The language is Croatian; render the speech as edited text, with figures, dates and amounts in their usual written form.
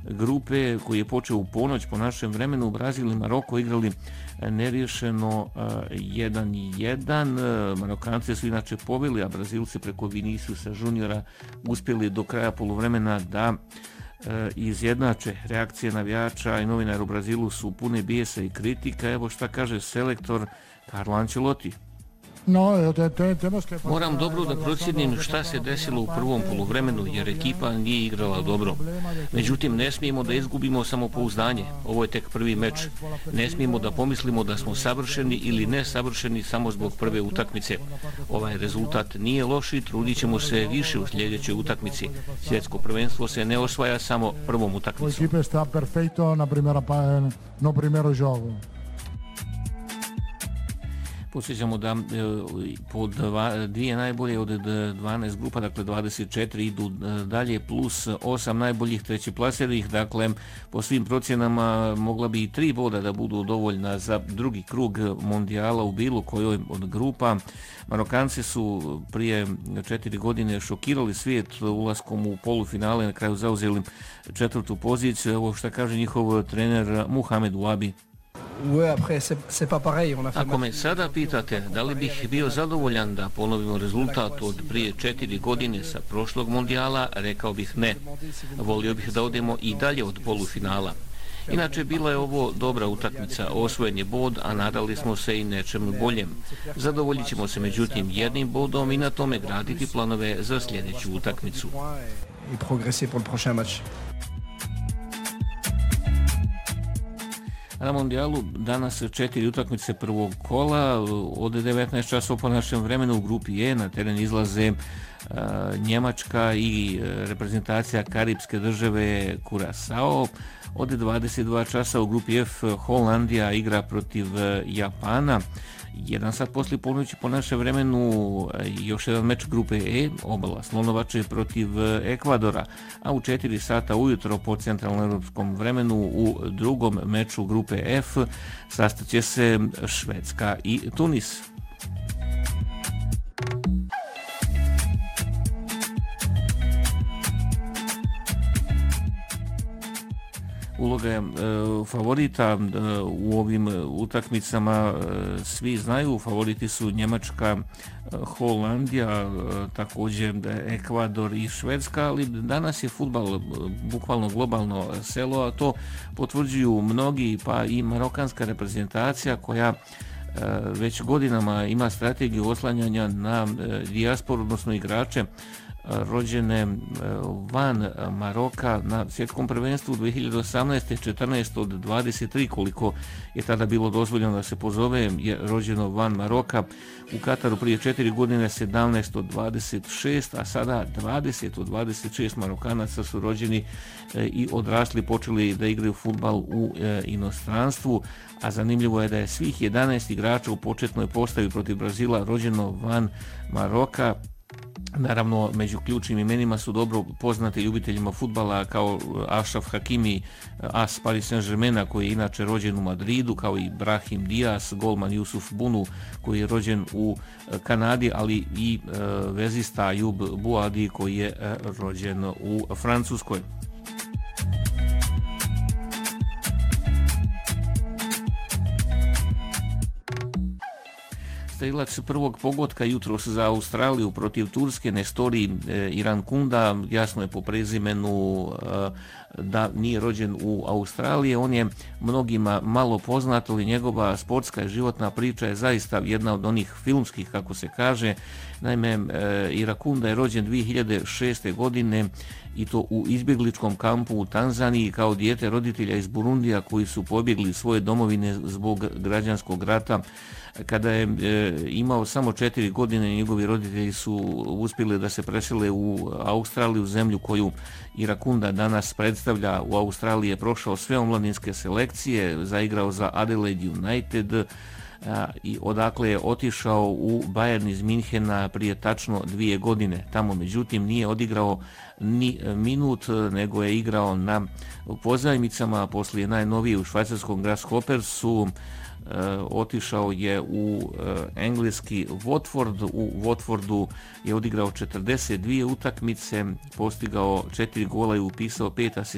grupe koji je počeo u ponoć po našem vremenu. Brazil i Maroko igrali neriješeno 1-1. Marokanci su inače pobili, a Brazilci preko Viniciusa Juniora uspjeli do kraja poluvremena da izjednače. Reakcije navijača i novinara u Brazilu su pune bijesa i kritika. Evo šta kaže selektor Carlo Ancelotti. Moram dobro da procjenim šta se desilo u prvom poluvremenu jer ekipa nije igrala dobro. Međutim, ne smijemo da izgubimo samopouzdanje. Ovo je tek prvi meč. Ne smijemo da pomislimo da smo savršeni ili nesavršeni samo zbog prve utakmice. Ovaj rezultat nije loš i trudit ćemo se više u sljedećoj utakmici. Svjetsko prvenstvo se ne osvaja samo prvom utakmicom. Posjećamo da po dvije najbolje od 12 grupa, dakle 24 idu dalje plus 8 najboljih trećeplasiranih, dakle po svim procjenama mogla bi i 3 boda da budu dovoljna za drugi krug mondijala u bilo kojoj od grupa. Marokanci su prije 4 godine šokirali svijet ulaskom u polufinale, na kraju zauzeli 4. poziciju. Evo šta kaže njihov trener Mohamed Ouabi. Ako me sada pitate da li bih bio zadovoljan da ponovimo rezultat od prije 4 godine sa prošlog mondijala, rekao bih ne. Volio bih da odemo i dalje od polufinala. Inače, bila je ovo dobra utakmica, osvojen je bod, a nadali smo se i nečem boljem. Zadovoljit ćemo se međutim jednim bodom i na tome graditi planove za sljedeću utakmicu. Na mondijalu danas 4 utakmice prvog kola. Od 19 časova po našem vremenu u grupi E na teren izlaze Njemačka i reprezentacija karipske države Curaçao. Od 22 časa u grupi F Holandija igra protiv Japana. 1 sat poslije ponoći po našem vremenu još jedan meč grupe E, Obala Slonovače protiv Ekvadora, a u 4 sata ujutro po centralnoevropskom vremenu u drugom meču grupe F sastaće se Švedska i Tunis. Uloga favorita u ovim utakmicama svi znaju. Favoriti su Njemačka, Holandija, također Ekvador i Švedska, ali danas je fudbal bukvalno globalno selo, a to potvrđuju mnogi, pa i marokanska reprezentacija koja već godinama ima strategiju oslanjanja na dijasporu, odnosno igrače rođene van Maroka. Na svjetskom prvenstvu 2018. 14 od 23 koliko je tada bilo dozvoljeno da se pozove je rođeno van Maroka. U Kataru prije 4 godine 17 od 26, a sada 20 od 26 Marokanaca su rođeni i odrasli, počeli da igraju fudbal u inostranstvu, a zanimljivo je da je svih 11 igrača u početnoj postavi protiv Brazila rođeno van Maroka. Naravno, među ključnim imenima su dobro poznati ljubiteljima fudbala kao Achraf Hakimi, as Paris Saint-Germaina, koji je inače rođen u Madridu, kao i Brahim Diaz, golman Yusuf Bunu, koji je rođen u Kanadi, ali i vezista Ayoub Bouadi, koji je rođen u Francuskoj. Strilac prvog pogotka jutros za Australiju protiv Turske Nestori Irankunda, jasno je po prezimenu da nije rođen u Australiji. On je mnogima malo poznat, ali njegova sportska i životna priča je zaista jedna od onih filmskih, kako se kaže. Naime, Irankunda je rođen 2006. godine i to u izbjegličkom kampu u Tanzaniji kao dijete roditelja iz Burundija koji su pobjegli iz svoje domovine zbog građanskog rata. Kada je imao samo 4 godine, njegovi roditelji su uspjeli da se presele u Australiju, zemlju koju Irankunda danas predstavlja. U Australiji je prošao sve omladinske selekcije, zaigrao za Adelaide United i odakle je otišao u Bayern iz Minhena prije tačno 2 godine. Tamo međutim nije odigrao ni minut, nego je igrao na pozajmicama. Poslije najnovije u švajcarskom Grasshoppersu otišao je u engleski Watford. U Watfordu je odigrao 42 utakmice, postigao 4 gola i upisao 5 asistencija.